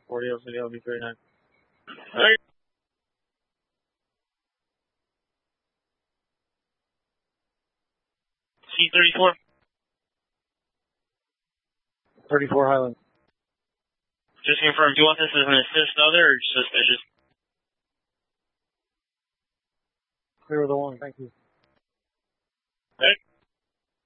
40 LCD, I'll be 39. C34. 34 Highland. Just confirm, do you want this as an assist other or suspicious? Clear the one, thank you.